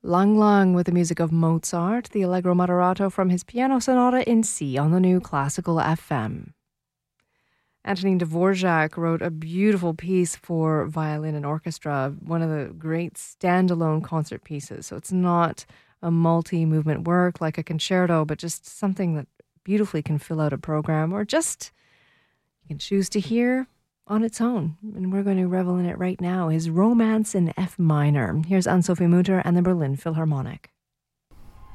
Lang Lang with the music of Mozart, the Allegro Moderato from his Piano Sonata in C on the new Classical FM. Antonin Dvorak wrote a beautiful piece for violin and orchestra, one of the great standalone concert pieces. So it's not a multi-movement work like a concerto, but just something that beautifully can fill out a program or just you can choose to hear on its own. And we're going to revel in it right now. His Romance in F minor. Here's Anne-Sophie Mutter and the Berlin Philharmonic.